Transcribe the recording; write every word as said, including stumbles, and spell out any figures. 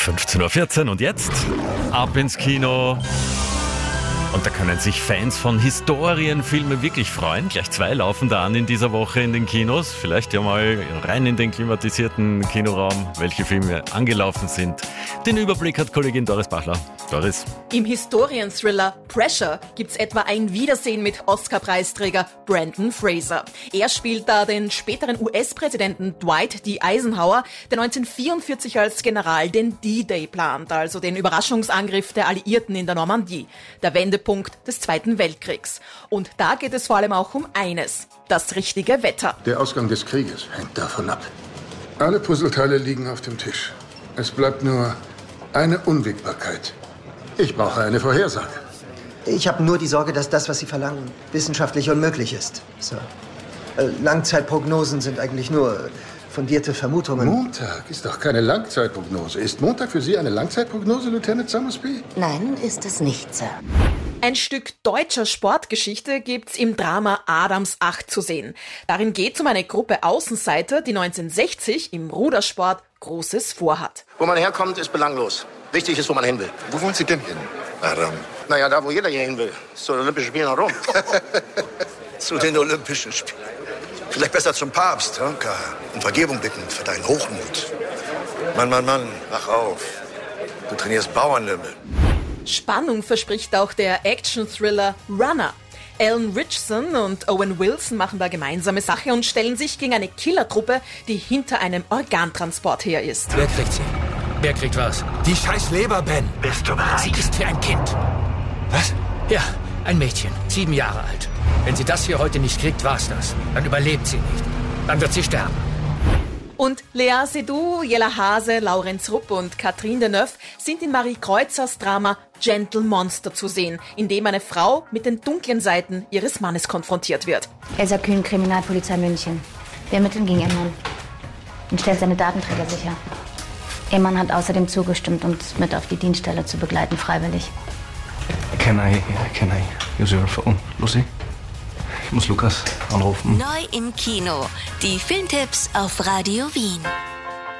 fünfzehn Uhr vierzehn und jetzt ab ins Kino. Und da können sich Fans von Historienfilmen wirklich freuen. Gleich zwei laufen da an in dieser Woche in den Kinos. Vielleicht ja mal rein in den klimatisierten Kinoraum, welche Filme angelaufen sind. Den Überblick hat Kollegin Doris Bachler. Doris. Im Historienthriller Pressure gibt's etwa ein Wiedersehen mit Oscar-Preisträger Brendan Fraser. Er spielt da den späteren U S-Präsidenten Dwight D. Eisenhower, der neunzehnhundertvierundvierzig als General den D-Day plant, also den Überraschungsangriff der Alliierten in der Normandie. Der Wendepunkt des Zweiten Weltkriegs. Und da geht es vor allem auch um eines: das richtige Wetter. Der Ausgang des Krieges hängt davon ab. Alle Puzzleteile liegen auf dem Tisch. Es bleibt nur eine Unwägbarkeit. Ich brauche eine Vorhersage. Ich habe nur die Sorge, dass das, was Sie verlangen, wissenschaftlich unmöglich ist, Sir. Äh, Langzeitprognosen sind eigentlich nur fundierte Vermutungen. Montag ist doch keine Langzeitprognose. Ist Montag für Sie eine Langzeitprognose, Lieutenant Summersby? Nein, ist es nicht, Sir. Ein Stück deutscher Sportgeschichte gibt's im Drama Adams acht zu sehen. Darin geht's um eine Gruppe Außenseiter, die neunzehnhundertsechzig im Rudersport Großes vorhat. Wo man herkommt, ist belanglos. Wichtig ist, wo man hin will. Wo wollen Sie denn hin, Adam? Naja, da, wo jeder hier hin will. Zu den Olympischen Spielen nach Rom. Zu den Olympischen Spielen. Vielleicht besser zum Papst, Honka. Um Vergebung bitten für deinen Hochmut. Mann, Mann, Mann, wach auf. Du trainierst Bauernlümmel. Spannung verspricht auch der Action-Thriller Runner. Alan Ritchson und Owen Wilson machen da gemeinsame Sache und stellen sich gegen eine Killertruppe, die hinter einem Organtransport her ist. Wer kriegt sie? Wer kriegt was? Die scheiß Leber, Ben. Bist du bereit? Sie ist wie ein Kind. Was? Ja, ein Mädchen, sieben Jahre alt. Wenn sie das hier heute nicht kriegt, war's das. Dann überlebt sie nicht. Dann wird sie sterben. Und Lea Seydoux, Jella Hase, Laurenz Rupp und Catherine Deneuve sind in Marie Kreuzers Drama Gentle Monster zu sehen, in dem eine Frau mit den dunklen Seiten ihres Mannes konfrontiert wird. Elsa Kühn, Kriminalpolizei München. Wir ermitteln gegen ihren Mann und stellen seine Datenträger sicher. Ihr Mann hat außerdem zugestimmt, uns mit auf die Dienststelle zu begleiten, freiwillig. Can I, can I use your phone, Lucy? Ich muss Lukas anrufen. Neu im Kino. Die Filmtipps auf Radio Wien.